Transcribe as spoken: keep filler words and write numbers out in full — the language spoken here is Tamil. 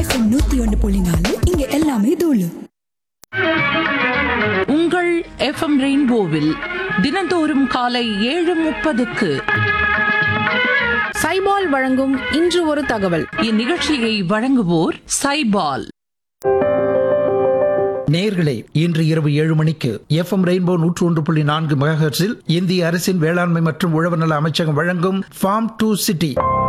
எஃப்எம் நூத்தி ஒன்று புள்ளி நாலு இங்க எல்லாமே தூளு. உங்கள் எஃப்எம் ரெயின்போவில் தினந்தோறும் காலை ஏழு முப்பதுக்கு சைபால் வழங்கும் இன்று ஒரு தகவல். இந்நிகழ்ச்சியை வழங்குவோர் சைபால். நேயர்களே, இன்று இரவு ஏழு மணிக்கு எஃப்எம் ரெயின்போ நூற்று ஒன்று புள்ளி நான்கு மெகாஹெர்ட்ஸில் இந்திய அரசின் வேளாண்மை மற்றும் உழவர் நல அமைச்சகம் வழங்கும் ஃபார்ம் டு சிட்டி